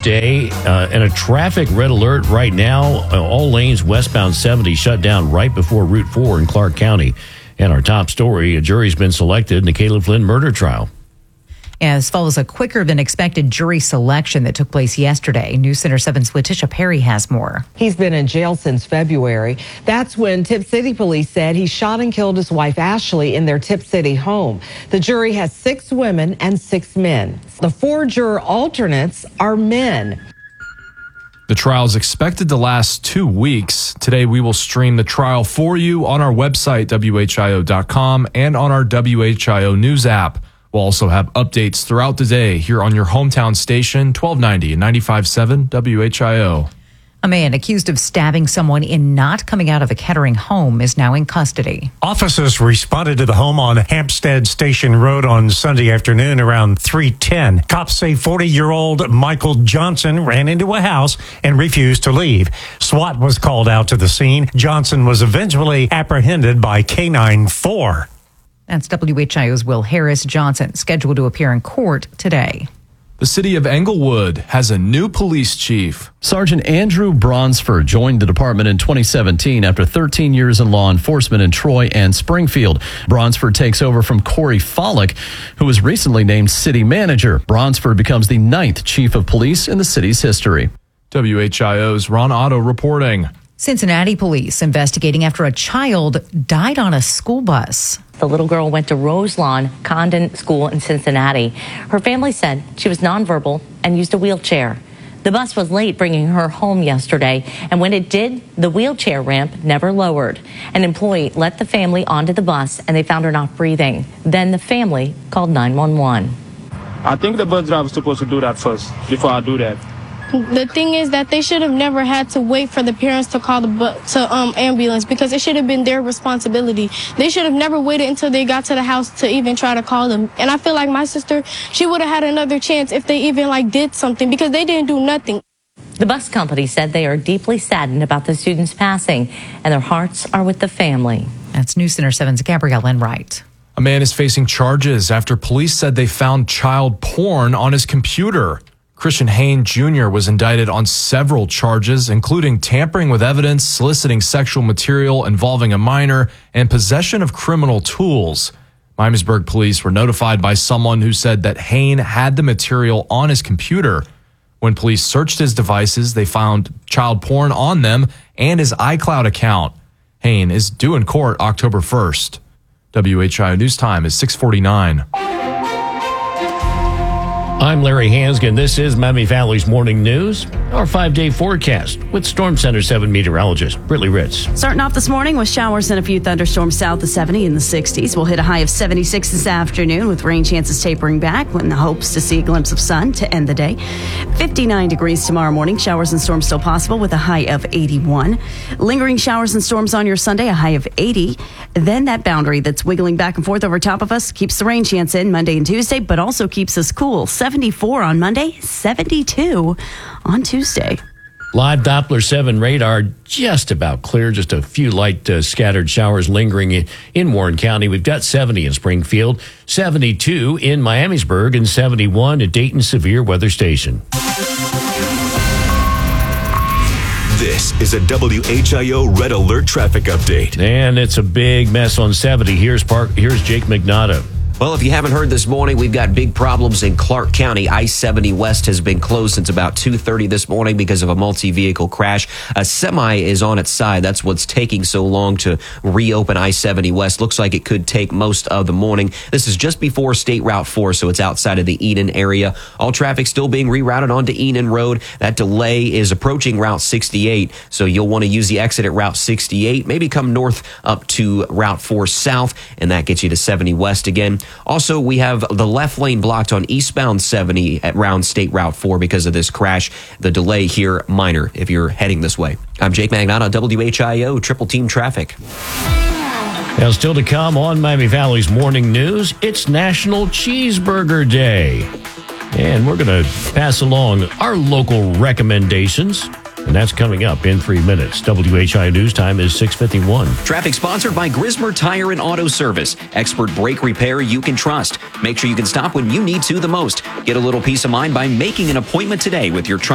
day and a traffic red alert right now. All lanes westbound 70 shut down right before Route 4 in Clark County. And our top story, a jury's been selected in the Caleb Flynn murder trial. As follows a quicker than expected jury selection that took place yesterday. News Center 7's Letitia Perry has more. He's been in jail since February. That's when Tip City police said he shot and killed his wife Ashley in their Tip City home. The jury has 6 women and 6 men. The 4 juror alternates are men. The trial is expected to last 2 weeks. Today, we will stream the trial for you on our website, WHIO.com, and on our WHIO News app. We'll also have updates throughout the day here on your hometown station, 1290 and 95.7 WHIO. A man accused of stabbing someone in not coming out of a Kettering home is now in custody. Officers responded to the home on Hampstead Station Road on Sunday afternoon around 3:10. Cops say 40-year-old Michael Johnson ran into a house and refused to leave. SWAT was called out to the scene. Johnson was eventually apprehended by K-9 4. That's WHIO's Will Harris. Johnson scheduled to appear in court today. The city of Englewood has a new police chief. Sergeant Andrew Bronsford joined the department in 2017 after 13 years in law enforcement in Troy and Springfield. Bronsford takes over from Corey Follick, who was recently named city manager. Bronsford becomes the 9th chief of police in the city's history. WHIO's Ron Otto reporting. Cincinnati police investigating after a child died on a school bus. The little girl went to Roselawn Condon School in Cincinnati. Her family said she was nonverbal and used a wheelchair. The bus was late bringing her home yesterday, and when it did, the wheelchair ramp never lowered. An employee let the family onto the bus, and they found her not breathing. Then the family called 911. I think the bus driver was supposed to do that first before I do that. The thing is that they should have never had to wait for the parents to call the ambulance, because it should have been their responsibility. They should have never waited until they got to the house to even try to call them. And I feel like my sister, she would have had another chance if they even did something, because they didn't do nothing. The bus company said they are deeply saddened about the student's passing, and their hearts are with the family. That's News Center 7's Gabrielle Enright. A man is facing charges after police said they found child porn on his computer. Christian Hain Jr. was indicted on several charges, including tampering with evidence, soliciting sexual material involving a minor, and possession of criminal tools. Miamisburg police were notified by someone who said that Hain had the material on his computer. When police searched his devices, they found child porn on them and his iCloud account. Hain is due in court October 1st. WHIO News Time is 6:49. I'm Larry Hansgen. This is Miami Valley's Morning News. Our 5-day forecast with Storm Center 7 meteorologist Brittany Ritz. Starting off this morning with showers and a few thunderstorms south of 70 in the 60s. We'll hit a high of 76 this afternoon with rain chances tapering back when the hopes to see a glimpse of sun to end the day. 59 degrees tomorrow morning. Showers and storms still possible with a high of 81. Lingering showers and storms on your Sunday, a high of 80. Then that boundary that's wiggling back and forth over top of us keeps the rain chance in Monday and Tuesday, but also keeps us cool. 74 on Monday, 72 on Tuesday. Live Doppler 7 radar just about clear. Just a few light scattered showers lingering in Warren County. We've got 70 in Springfield, 72 in Miamisburg, and 71 at Dayton Severe Weather Station. This is a WHIO Red Alert traffic update. And it's a big mess on 70. Here's Jake Magnotta. Well, if you haven't heard this morning, we've got big problems in Clark County. I-70 West has been closed since about 2:30 this morning because of a multi-vehicle crash. A semi is on its side. That's what's taking so long to reopen I-70 West. Looks like it could take most of the morning. This is just before State Route 4, so it's outside of the Eden area. All traffic still being rerouted onto Eden Road. That delay is approaching Route 68, so you'll want to use the exit at Route 68. Maybe come north up to Route 4 South, and that gets you to 70 West again. Also, we have the left lane blocked on eastbound 70 at around State Route 4 because of this crash. The delay here, minor, if you're heading this way. I'm Jake Magnotta, WHIO Triple Team Traffic. Now, still to come on Miami Valley's Morning News, it's National Cheeseburger Day. And we're going to pass along our local recommendations. And that's coming up in 3 minutes. WHIO News Time is 6:51. Traffic sponsored by Grismer Tire and Auto Service. Expert brake repair you can trust. Make sure you can stop when you need to the most. Get a little peace of mind by making an appointment today with your